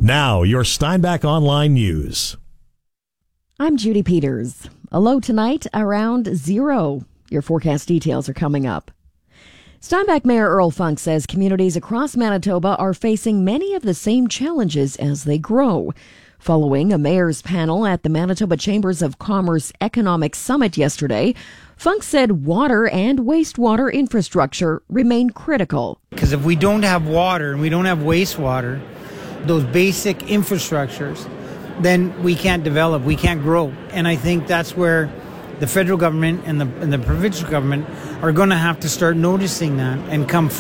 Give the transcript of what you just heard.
Now, your Steinbach Online News. I'm Judy Peters. A low tonight around 0. Your forecast details are coming up. Steinbach Mayor Earl Funk says communities across Manitoba are facing many of the same challenges as they grow. Following a mayor's panel at the Manitoba Chambers of Commerce Economic Summit yesterday, Funk said water and wastewater infrastructure remain critical. Because if we don't have water and we don't have wastewater, those basic infrastructures, then we can't develop, we can't grow. And I think that's where the federal government and the provincial government are going to have to start noticing that and come